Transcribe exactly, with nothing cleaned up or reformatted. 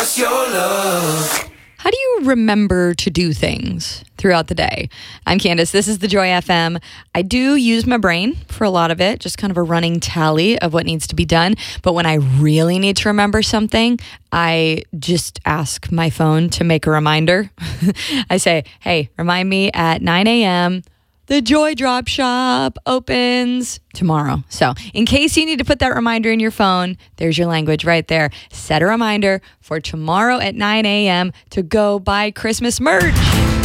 How do you remember to do things throughout the day? I'm Candace. This is the Joy F M. I do use my brain for a lot of it, just kind of a running tally of what needs to be done. But when I really need to remember something, I just ask my phone to make a reminder. I say, hey, remind me at nine a.m. The Joy Drop Shop opens tomorrow. So in case you need to put that reminder in your phone, there's your language right there. Set a reminder for tomorrow at nine a.m. to go buy Christmas merch.